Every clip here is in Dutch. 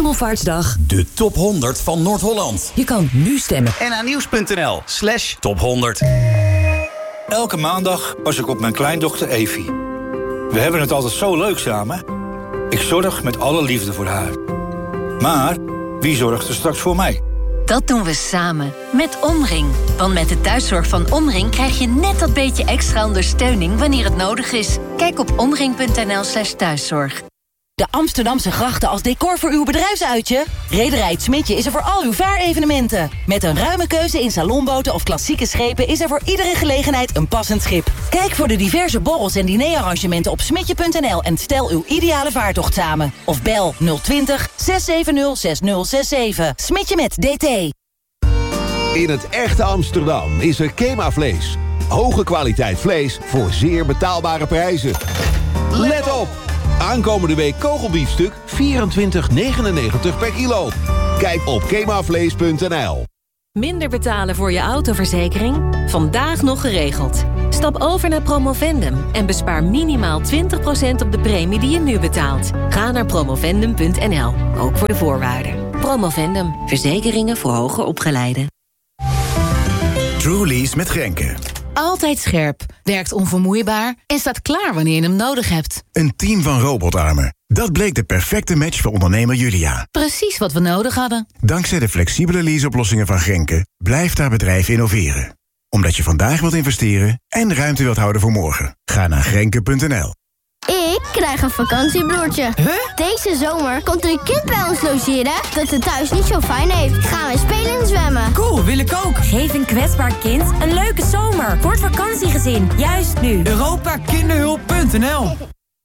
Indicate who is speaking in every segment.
Speaker 1: Hemelvaartsdag
Speaker 2: de top 100 van Noord-Holland.
Speaker 1: Je kan nu stemmen.
Speaker 2: NA-nieuws.nl/top 100.
Speaker 3: Elke maandag pas ik op mijn kleindochter Evie. We hebben het altijd zo leuk samen. Ik zorg met alle liefde voor haar. Maar wie zorgt er straks voor mij?
Speaker 4: Dat doen we samen, met Omring. Want met de thuiszorg van Omring krijg je net dat beetje extra ondersteuning wanneer het nodig is. Kijk op omring.nl/thuiszorg.
Speaker 1: De Amsterdamse grachten als decor voor uw bedrijfsuitje? Rederij Het Smitje is er voor al uw vaarevenementen. Met een ruime keuze in salonboten of klassieke schepen is er voor iedere gelegenheid een passend schip. Kijk voor de diverse borrels en dinerarrangementen op smidje.nl en stel uw ideale vaartocht samen. Of bel 020 670 6067. Smitje met DT.
Speaker 5: In het echte Amsterdam is er Kema Vlees. Hoge kwaliteit vlees voor zeer betaalbare prijzen. Let op! Aankomende week kogelbiefstuk 24,99 per kilo. Kijk op kemavlees.nl.
Speaker 6: Minder betalen voor je autoverzekering? Vandaag nog geregeld. Stap over naar Promovendum en bespaar minimaal 20% op de premie die je nu betaalt. Ga naar promovendum.nl, ook voor de voorwaarden. Promovendum, verzekeringen voor hoger opgeleiden.
Speaker 7: Trulies met Grenke.
Speaker 8: Altijd scherp, werkt onvermoeibaar en staat klaar wanneer je hem nodig hebt.
Speaker 7: Een team van robotarmen. Dat bleek de perfecte match voor ondernemer Julia.
Speaker 8: Precies wat we nodig hadden.
Speaker 7: Dankzij de flexibele leaseoplossingen van Grenke blijft haar bedrijf innoveren. Omdat je vandaag wilt investeren en ruimte wilt houden voor morgen. Ga naar grenke.nl.
Speaker 9: Ik krijg een vakantiebroertje. Deze zomer komt er een kind bij ons logeren dat het thuis niet zo fijn heeft. Gaan we spelen en zwemmen.
Speaker 10: Cool, wil ik ook.
Speaker 11: Geef een kwetsbaar kind een leuke zomer voor het vakantiegezin. Juist nu.
Speaker 10: Europakinderhulp.nl.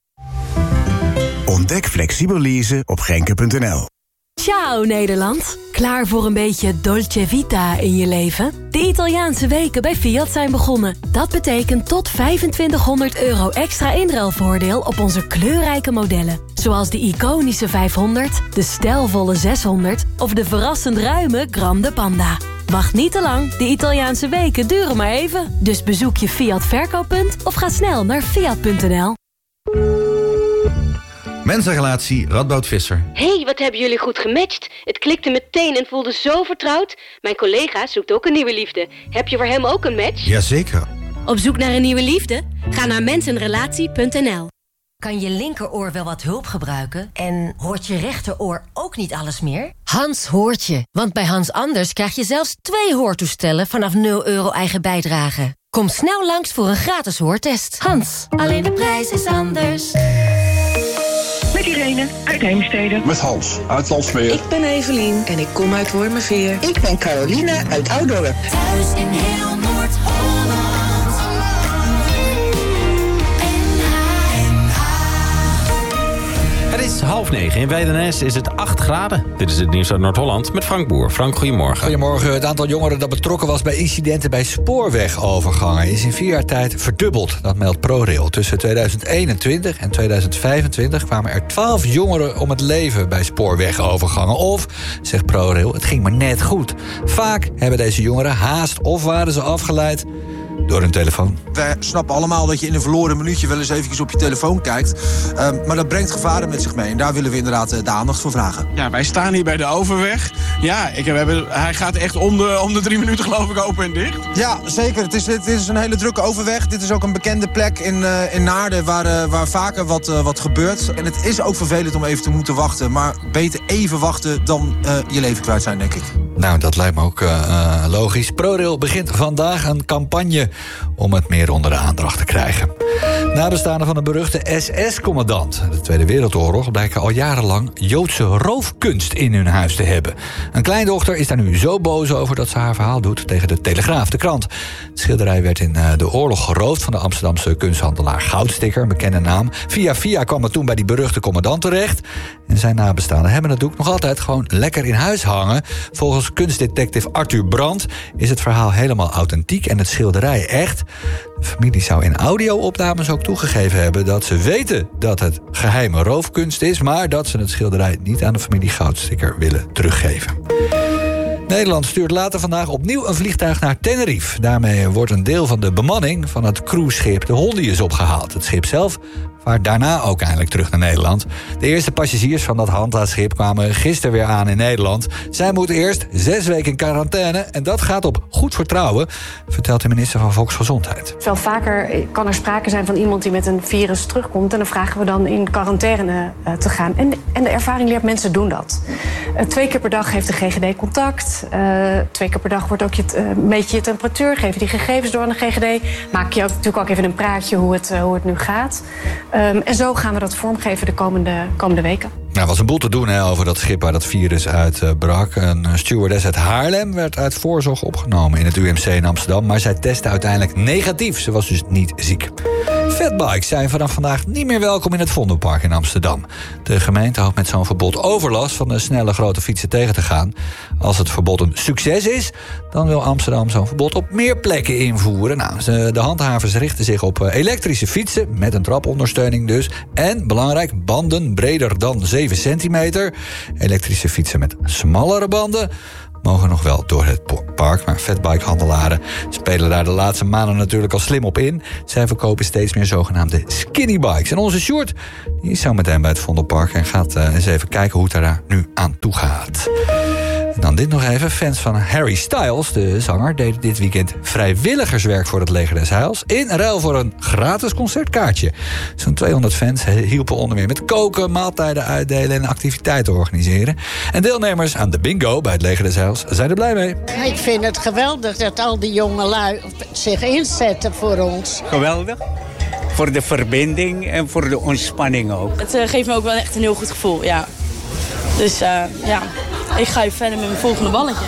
Speaker 7: Ontdek flexibel leasen op grenke.nl.
Speaker 6: Ciao Nederland. Klaar voor een beetje Dolce Vita in je leven? De Italiaanse weken bij Fiat zijn begonnen. Dat betekent tot €2500 extra inruilvoordeel op onze kleurrijke modellen. Zoals de iconische 500, de stijlvolle 600 of de verrassend ruime Grande Panda. Wacht niet te lang, de Italiaanse weken duren maar even. Dus bezoek je Fiat verkooppunt of ga snel naar fiat.nl.
Speaker 12: Mensenrelatie Radboud Visser.
Speaker 13: Hey, wat hebben jullie goed gematcht. Het klikte meteen en voelde zo vertrouwd. Mijn collega zoekt ook een nieuwe liefde. Heb je voor hem ook een match?
Speaker 12: Jazeker.
Speaker 13: Op zoek naar een nieuwe liefde? Ga naar mensenrelatie.nl.
Speaker 4: Kan je linkeroor wel wat hulp gebruiken? En hoort je rechteroor ook niet alles meer? Hans hoort je, want bij Hans Anders krijg je zelfs 2 hoortoestellen vanaf €0 eigen bijdrage. Kom snel langs voor een gratis hoortest. Hans, alleen de prijs is anders.
Speaker 14: Met Irene uit Heemstede.
Speaker 15: Met Hans uit Landsmeer.
Speaker 16: Ik ben Evelien en ik kom uit Wormerveer.
Speaker 17: Ik ben Caroline uit Oudorp.
Speaker 18: Thuis in heel Noord-Holland.
Speaker 19: Het is 8:30. In Weidenes is het 8 graden. Dit is het nieuws uit Noord-Holland met Frank Boer. Frank, goedemorgen.
Speaker 20: Goedemorgen. Het aantal jongeren dat betrokken was bij incidenten bij spoorwegovergangen is in 4 jaar tijd verdubbeld. Dat meldt ProRail. Tussen 2021 en 2025 kwamen er 12 jongeren om het leven bij spoorwegovergangen. Of, zegt ProRail, het ging maar net goed. Vaak hebben deze jongeren haast of waren ze afgeleid door hun telefoon.
Speaker 21: Wij snappen allemaal dat je in een verloren minuutje wel eens eventjes op je telefoon kijkt. Maar dat brengt gevaren met zich mee. En daar willen we inderdaad de aandacht voor vragen.
Speaker 22: Ja, wij staan hier bij de overweg. Ja, hij gaat echt om de 3 minuten geloof ik open en dicht.
Speaker 21: Ja, zeker. Het is een hele drukke overweg. Dit is ook een bekende plek in Naarden waar vaker wat gebeurt. En het is ook vervelend om even te moeten wachten. Maar beter even wachten dan je leven kwijt zijn, denk ik.
Speaker 20: Nou, dat lijkt me ook logisch. ProRail begint vandaag een campagne om het meer onder de aandacht te krijgen. Nabestaanden van een beruchte SS-commandant. De Tweede Wereldoorlog blijken al jarenlang Joodse roofkunst in hun huis te hebben. Een kleindochter is daar nu zo boos over dat ze haar verhaal doet tegen de Telegraaf, de krant. Het schilderij werd in de oorlog geroofd van de Amsterdamse kunsthandelaar Goudsticker, een bekende naam. Via kwam het toen bij die beruchte commandant terecht. En zijn nabestaanden hebben het doek nog altijd gewoon lekker in huis hangen. Volgens kunstdetective Arthur Brandt is het verhaal helemaal authentiek en het schilderij echt. De familie zou in audio-opnames ook toegegeven hebben dat ze weten dat het geheime roofkunst is, maar dat ze het schilderij niet aan de familie Goudsticker willen teruggeven. Nederland stuurt later vandaag opnieuw een vliegtuig naar Tenerife. Daarmee wordt een deel van de bemanning van het cruiseschip de Hondius opgehaald. Het schip zelf vaart daarna ook eindelijk terug naar Nederland. De eerste passagiers van dat handlaadschip kwamen gisteren weer aan in Nederland. Zij moeten eerst 6 weken in quarantaine en dat gaat op goed vertrouwen, vertelt de minister van Volksgezondheid.
Speaker 2: Wel vaker kan er sprake zijn van iemand die met een virus terugkomt en dan vragen we dan in quarantaine te gaan. En de ervaring leert, mensen doen dat. 2 keer per dag heeft de GGD contact. 2 keer per dag wordt ook meet je temperatuur, geven die gegevens door aan de GGD. Maak je ook, natuurlijk ook even een praatje hoe het nu gaat. En zo gaan we dat vormgeven de komende weken.
Speaker 20: Er was een boel te doen over dat schip waar dat virus uitbrak. Een stewardess uit Haarlem werd uit voorzorg opgenomen in het UMC in Amsterdam. Maar zij testte uiteindelijk negatief. Ze was dus niet ziek. Fatbikes zijn vanaf vandaag niet meer welkom in het Vondelpark in Amsterdam. De gemeente hoopt met zo'n verbod overlast van de snelle grote fietsen tegen te gaan. Als het verbod een succes is, dan wil Amsterdam zo'n verbod op meer plekken invoeren. De handhavers richten zich op elektrische fietsen, met een trapondersteuning dus. En, belangrijk, banden breder dan 7 centimeter. Elektrische fietsen met smallere banden mogen nog wel door het park, maar fatbike-handelaren spelen daar de laatste maanden natuurlijk al slim op in. Zij verkopen steeds meer zogenaamde skinny bikes. En onze Sjoerd die is zo meteen bij het Vondelpark en gaat eens even kijken hoe het daar nu aan toe gaat. En dan dit nog even. Fans van Harry Styles, de zanger, deden dit weekend vrijwilligerswerk voor het Leger des Heils in ruil voor een gratis concertkaartje. Zo'n 200 fans hielpen onder meer met koken, maaltijden uitdelen en activiteiten organiseren. En deelnemers aan de bingo bij het Leger des Heils zijn er blij mee.
Speaker 15: Ik vind het geweldig dat al die jongelui zich inzetten voor ons.
Speaker 23: Geweldig. Voor de verbinding en voor de ontspanning ook.
Speaker 24: Het geeft me ook wel echt een heel goed gevoel, ja. Dus ja, ik ga even verder met mijn volgende balletje.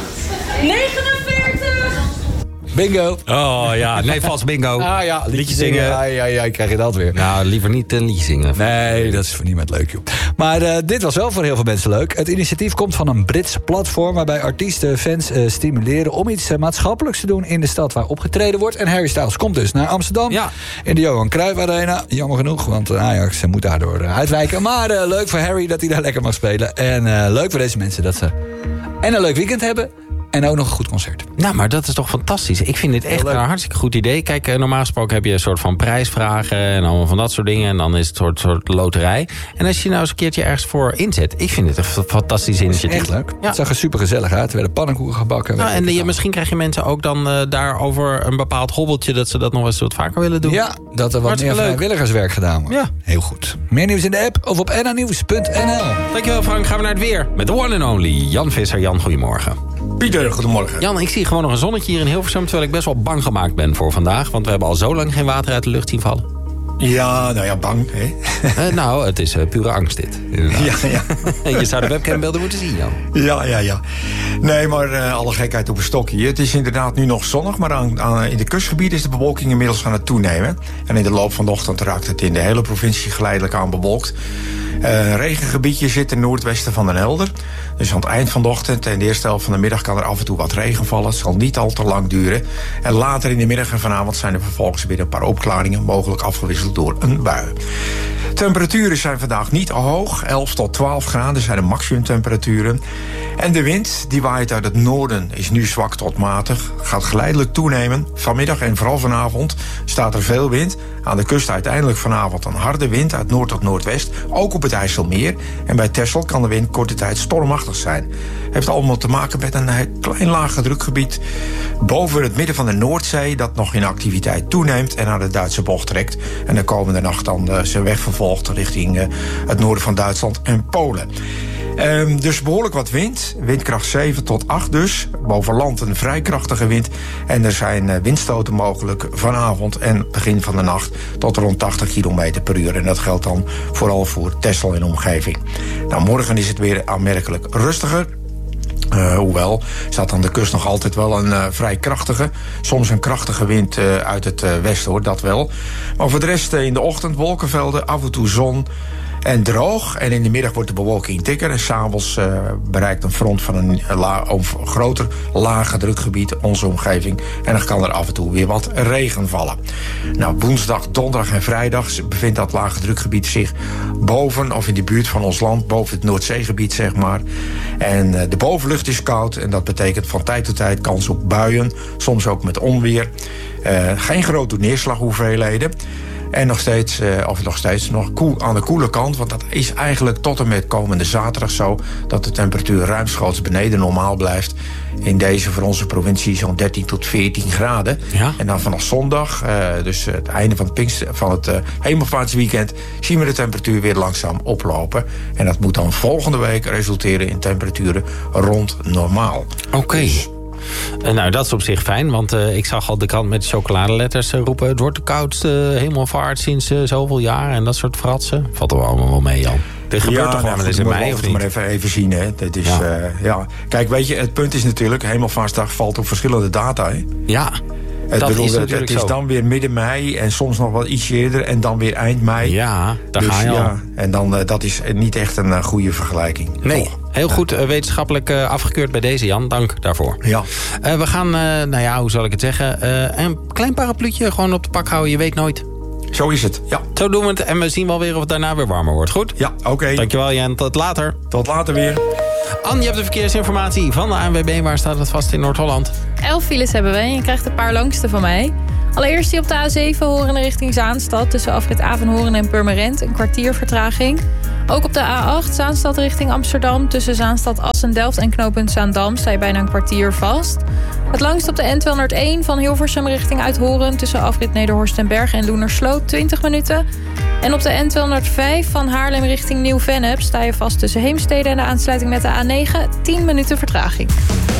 Speaker 24: 49!
Speaker 20: Bingo.
Speaker 19: Oh ja, nee, vals bingo.
Speaker 20: Ah ja,
Speaker 19: liedje zingen.
Speaker 20: Ja, krijg je dat weer.
Speaker 19: Nou, liever niet een liedje zingen.
Speaker 20: Nee, dat is voor niemand leuk, joh. Maar dit was wel voor heel veel mensen leuk. Het initiatief komt van een Brits platform waarbij artiesten fans stimuleren om iets maatschappelijks te doen in de stad waar opgetreden wordt. En Harry Styles komt dus naar Amsterdam in de Johan Cruijff Arena. Jammer genoeg, want Ajax moet daardoor uitwijken. Maar leuk voor Harry dat hij daar lekker mag spelen. En leuk voor deze mensen dat ze en een leuk weekend hebben. En ook nog een goed concert.
Speaker 19: Nou, maar dat is toch fantastisch. Ik vind dit echt een hartstikke goed idee. Kijk, normaal gesproken heb je een soort van prijsvragen en allemaal van dat soort dingen. En dan is het een soort loterij. En als je nou eens een keertje ergens voor inzet. Ik vind het een fantastisch initiatief.
Speaker 20: Echt leuk. Ja. Het zag er super gezellig uit. Er werden pannenkoeken gebakken.
Speaker 19: Nou, en misschien krijg je mensen ook dan daarover een bepaald hobbeltje dat ze dat nog eens wat vaker willen doen.
Speaker 20: Ja, dat er wat meer vrijwilligerswerk gedaan wordt. Ja. Heel goed. Meer nieuws in de app of op nanieuws.nl.
Speaker 19: Dankjewel Frank. Gaan we naar het weer. Met de one and only Jan Visser. Jan, goedemorgen.
Speaker 25: Pieter, goedemorgen.
Speaker 19: Jan, ik zie gewoon nog een zonnetje hier in Hilversum, terwijl ik best wel bang gemaakt ben voor vandaag. Want we hebben al zo lang geen water uit de lucht zien vallen.
Speaker 25: Ja, nou ja, bang, hè?
Speaker 19: Nou, het is pure angst dit. Ja. Je zou de webcambeelden moeten zien, Jan.
Speaker 25: Ja. Nee, maar alle gekheid op een stokje. Het is inderdaad nu nog zonnig, maar in de kustgebieden is de bewolking inmiddels aan het toenemen. En in de loop van de ochtend raakt het in de hele provincie geleidelijk aan bewolkt. Regengebiedje zit ten noordwesten van Den Helder. Dus aan het eind van de ochtend en de eerste helft van de middag kan er af en toe wat regen vallen. Het zal niet al te lang duren. En later in de middag en vanavond zijn er vervolgens weer een paar opklaringen, mogelijk afgewisseld door een bui. Temperaturen zijn vandaag niet hoog. 11 tot 12 graden zijn de maximumtemperaturen. En de wind die waait uit het noorden is nu zwak tot matig. Gaat geleidelijk toenemen. Vanmiddag en vooral vanavond staat er veel wind. Aan de kust uiteindelijk vanavond een harde wind uit noord tot noordwest. Ook op het IJsselmeer. En bij Texel kan de wind korte tijd stormachtig zijn. Heeft allemaal te maken met een klein lage drukgebied boven het midden van de Noordzee, dat nog in activiteit toeneemt en naar de Duitse bocht trekt. En de komende nacht dan zijn weg vervolgt richting het noorden van Duitsland en Polen. Dus behoorlijk wat wind. Windkracht 7 tot 8 dus. Boven land een vrij krachtige wind. En er zijn windstoten mogelijk vanavond en begin van de nacht tot rond 80 km per uur. En dat geldt dan vooral voor Texel en omgeving. Nou, morgen is het weer aanmerkelijk rustiger. Hoewel staat aan de kust nog altijd wel een vrij krachtige, soms een krachtige wind uit het westen, hoor, dat wel. Maar voor de rest in de ochtend wolkenvelden, af en toe zon. En droog. En in de middag wordt de bewolking dikker. En s'avonds bereikt een front van een groter lage drukgebied onze omgeving. En dan kan er af en toe weer wat regen vallen. Nou, woensdag, donderdag en vrijdag bevindt dat lage drukgebied zich boven of in de buurt van ons land, boven het Noordzeegebied, zeg maar. En de bovenlucht is koud en dat betekent van tijd tot tijd kans op buien, soms ook met onweer. Geen grote neerslaghoeveelheden. En nog steeds aan de koele kant. Want dat is eigenlijk tot en met komende zaterdag zo, dat de temperatuur ruimschoots beneden normaal blijft. In deze voor onze provincie zo'n 13 tot 14 graden. Ja? En dan vanaf zondag, dus het einde van het hemelvaartsweekend, zien we de temperatuur weer langzaam oplopen. En dat moet dan volgende week resulteren in temperaturen rond normaal.
Speaker 19: Oké. Dus, nou, dat is op zich fijn, want ik zag al de krant met chocoladeletters roepen, het wordt de koudste hemelvaart sinds zoveel jaar en dat soort fratsen. Valt er allemaal wel mee, Jan. Dit gebeurt toch wel eens in mei, of niet?
Speaker 25: Maar even zien, hè. Dat is, Kijk, weet je, het punt is natuurlijk, hemelvaartsdag valt op verschillende data, hè.
Speaker 19: Ja.
Speaker 25: Het is dan weer midden mei en soms nog wel iets eerder en dan weer eind mei.
Speaker 19: Ja, daar ga je al. Ja,
Speaker 25: en dan, dat is niet echt een goede vergelijking.
Speaker 19: Nee, heel goed wetenschappelijk afgekeurd bij deze, Jan. Dank daarvoor.
Speaker 25: Ja.
Speaker 19: We gaan, hoe zal ik het zeggen, een klein parapluutje gewoon op de pak houden. Je weet nooit.
Speaker 25: Zo is het, ja.
Speaker 19: Zo doen we het en we zien wel weer of het daarna weer warmer wordt. Goed?
Speaker 25: Ja, oké.
Speaker 19: Dankjewel, Jan. Tot later.
Speaker 25: Tot later weer.
Speaker 19: Anne, je hebt de verkeersinformatie van de ANWB. Waar staat het vast in Noord-Holland?
Speaker 1: 11 files hebben we en je krijgt een paar langste van mij. Allereerst die op de A7 Horen richting Zaanstad. Tussen afrit Avenhoorn en Purmerend. Een kwartier vertraging. Ook op de A8 Zaanstad richting Amsterdam. Tussen Zaanstad Assen-Delft en knooppunt Zaandam sta je bijna een kwartier vast. Het langst op de N201 van Hilversum richting Uithoren. Tussen afrit Nederhorst en Bergen en Loenersloot 20 minuten. En op de N205 van Haarlem richting Nieuw-Vennep sta je vast tussen Heemstede en de aansluiting met de A9 10 minuten vertraging.